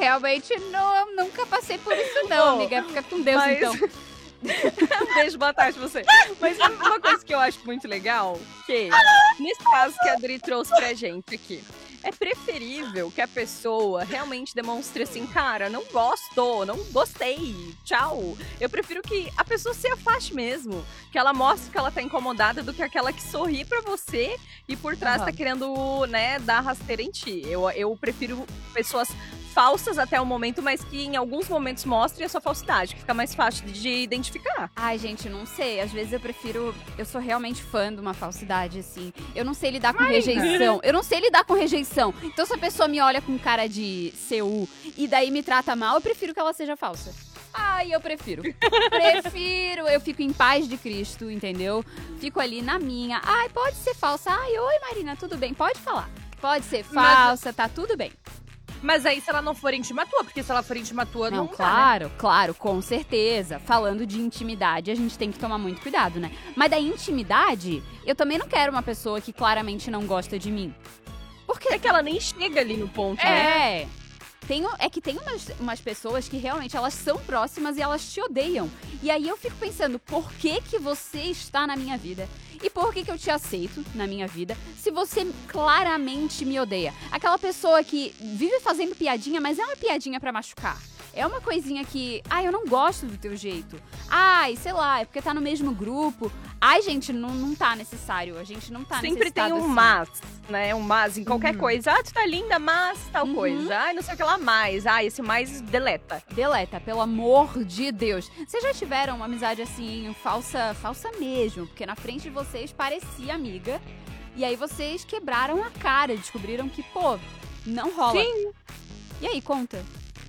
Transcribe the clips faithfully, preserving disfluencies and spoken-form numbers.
realmente não, nunca passei por isso não, Oh, amiga. Fica com Deus, mas- então. Um beijo, boa tarde pra você. Mas sabe uma coisa que eu acho muito legal? Que, nesse caso que a Adri trouxe pra gente aqui, é preferível que a pessoa realmente demonstre assim, cara, não gosto, não gostei, tchau. Eu prefiro que a pessoa se afaste mesmo, que ela mostre que ela tá incomodada do que aquela que sorri pra você e por trás Aham. tá querendo, né, dar rasteira em ti. Eu, eu prefiro pessoas falsas até o momento, mas que em alguns momentos mostrem a sua falsidade, que fica mais fácil de identificar. Ai, gente, não sei. Às vezes eu prefiro. Eu sou realmente fã de uma falsidade, assim. Eu não sei lidar com rejeição. Eu não sei lidar com rejeição. Então, se a pessoa me olha com cara de C U e daí me trata mal, eu prefiro que ela seja falsa. Ai, eu prefiro. Prefiro. Eu fico em paz de Cristo, entendeu? Fico ali na minha. Ai, pode ser falsa. Ai, oi, Marina, tudo bem? Pode falar. Pode ser falsa, tá tudo bem. Mas aí se ela não for íntima tua, porque se ela for íntima tua, não, Não, dá, né? claro, claro, com certeza. Falando de intimidade, a gente tem que tomar muito cuidado, né? Mas da intimidade, eu também não quero uma pessoa que claramente não gosta de mim. Porque É que ela nem chega ali no ponto, né? é. Tem, é que tem umas, umas pessoas que realmente elas são próximas e elas te odeiam. E aí eu fico pensando, por que que você está na minha vida? E por que que eu te aceito na minha vida se você claramente me odeia? Aquela pessoa que vive fazendo piadinha, mas é uma piadinha pra machucar. É uma coisinha que, ai, eu não gosto do teu jeito. Ai, sei lá, é porque tá no mesmo grupo. Ai, gente, não, não tá necessário. A gente não tá Sempre tem necessitado um assim. mas, né? Um mas em qualquer Uhum. coisa. Ah, tu tá linda, mas tal Uhum. coisa. Ai, não sei o que lá mais. Ah, esse mais deleta. Deleta, pelo amor de Deus. Vocês já tiveram uma amizade assim, falsa, falsa mesmo? Porque na frente de vocês parecia amiga. E aí vocês quebraram a cara, descobriram que, pô, não rola. Sim. E aí, conta.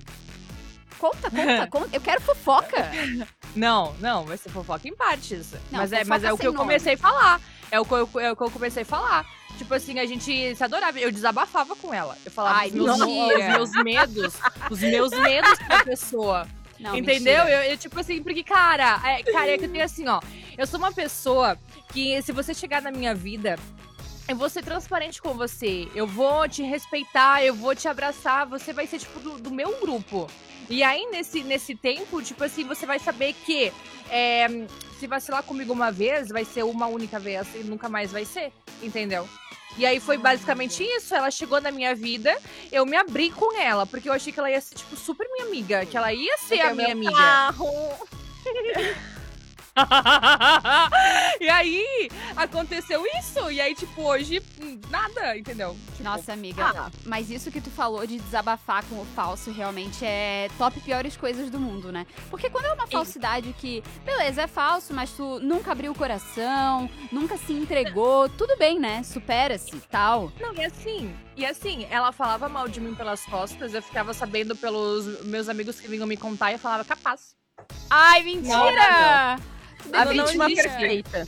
Conta, conta, conta. Eu quero fofoca. Não, não, vai ser fofoca em partes. Não, mas, é, fofoca mas é o que sem eu nome. comecei a falar. É o, que eu, é o que eu comecei a falar. Tipo assim, a gente se adorava. Eu desabafava com ela. Eu falava Ai, os, meus, mentira. os meus medos. Os meus medos pra pessoa. Não, Entendeu? mentira. Eu, eu, tipo assim, porque, cara, é, cara, é que eu tenho assim, ó. Eu sou uma pessoa que, se você chegar na minha vida, eu vou ser transparente com você. Eu vou te respeitar, eu vou te abraçar. Você vai ser, tipo, do, do meu grupo. E aí, nesse, nesse tempo, tipo assim, você vai saber que é, se vacilar comigo uma vez, vai ser uma única vez e nunca mais vai ser, entendeu? E aí foi basicamente isso, ela chegou na minha vida, eu me abri com ela, porque eu achei que ela ia ser, tipo, super minha amiga, que ela ia ser a minha amiga. Carro. E aí, aconteceu isso, e aí, tipo, hoje, hum, nada, entendeu? Tipo, Nossa, amiga, ah, mas isso que tu falou de desabafar com o falso realmente é top piores coisas do mundo, né? Porque quando é uma falsidade que, beleza, é falso, mas tu nunca abriu o coração, nunca se entregou, tudo bem, né? Supera-se, tal. Não, e assim, e assim, ela falava mal de mim pelas costas, eu ficava sabendo pelos meus amigos que vinham me contar e eu falava, capaz. Ai, mentira! A Não vítima existe. perfeita.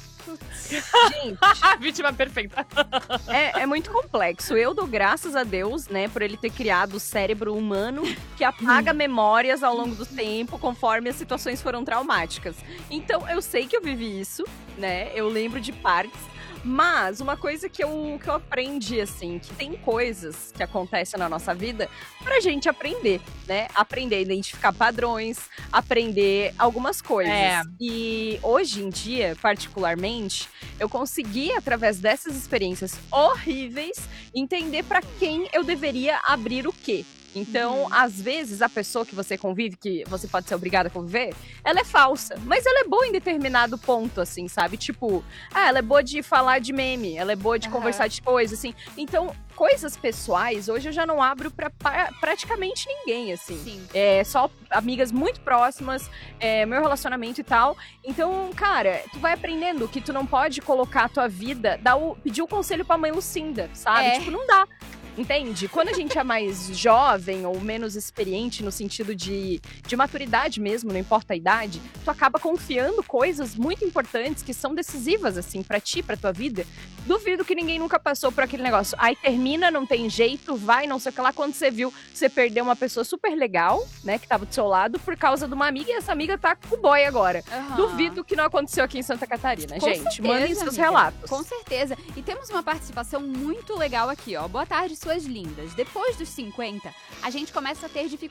Gente, A vítima perfeita. é, é muito complexo. Eu dou graças a Deus, né, por ele ter criado o cérebro humano que apaga memórias ao longo do tempo, conforme as situações foram traumáticas. Então, eu sei que eu vivi isso, né, eu lembro de partes. Mas uma coisa que eu, que eu aprendi, assim, que tem coisas que acontecem na nossa vida pra gente aprender, né? Aprender a identificar padrões, aprender algumas coisas. É. E hoje em dia, particularmente, eu consegui, através dessas experiências horríveis, entender pra quem eu deveria abrir o quê. Então, às vezes, a pessoa que você convive, que você pode ser obrigada a conviver, ela é falsa. Mas ela é boa em determinado ponto, assim, sabe? Tipo, ah, ela é boa de falar de meme, ela é boa de Aham. conversar de coisas, assim. Então, coisas pessoais, hoje eu já não abro pra, pra praticamente ninguém, assim. Sim. É só amigas muito próximas, é, meu relacionamento e tal. Então, cara, tu vai aprendendo que tu não pode colocar a tua vida, dar o, pedir o conselho pra mãe Lucinda, sabe? É. Tipo, não dá. Entende? Quando a gente é mais jovem ou menos experiente no sentido de, de maturidade mesmo, não importa a idade, tu acaba confiando coisas muito importantes que são decisivas, assim, pra ti, pra tua vida. Duvido que ninguém nunca passou por aquele negócio. Aí termina, não tem jeito, vai, não sei o que lá. Quando você viu, você perdeu uma pessoa super legal, né, que tava do seu lado, por causa de uma amiga, e essa amiga tá com o boy agora. Aham. Duvido que não aconteceu aqui em Santa Catarina, Com gente. certeza, Mandem seus amiga. relatos. Com certeza. E temos uma participação muito legal aqui, ó. Boa tarde, suas lindas. Depois dos cinquenta, a gente começa a ter